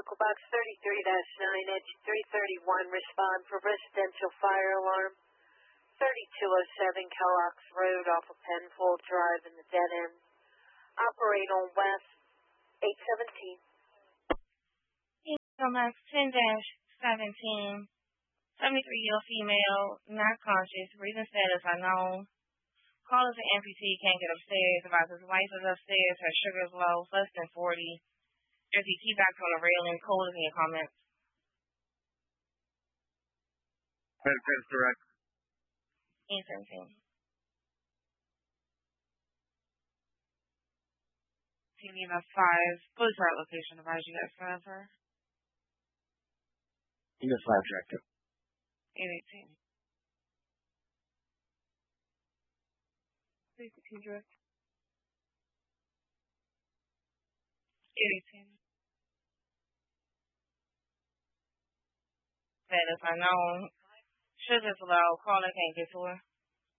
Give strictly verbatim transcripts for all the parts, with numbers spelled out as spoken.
Medical Box thirty-three dash nine, edge three thirty-one, respond for residential fire alarm. thirty-two oh seven Kellogg's Road off of Penfold Drive in the dead end. Operate on West eight seventeen. Max ten dash seventeen. seventy-three-year-old female, not conscious, reason status unknown. Caller is an amputee, can't get upstairs. About his wife is upstairs, her sugar is low, less than forty. There's a key back on the railing. Cole, in your comments. That's correct. eight seventeen. T V in a five. Police route location. Advise you guys forever. You got five directive. eight eighteen. eight eighteen direct. eight eighteen. Status unknown. Sugar's low. Caller can't get to her.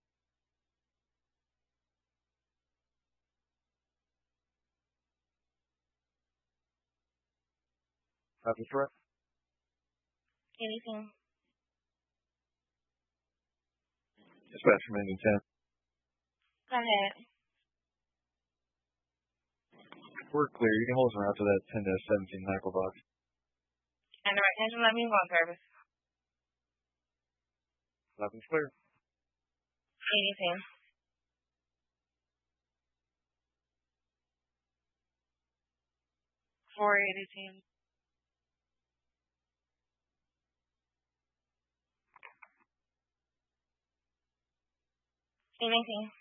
Copy correct. Anything? Dispatch from Indian ten. Go ahead. We're clear. You can hold us around to that ten dash seventeen medical box. And the right engine, let me go on service. Nothing's clear. Anything? four eighteen. Anything?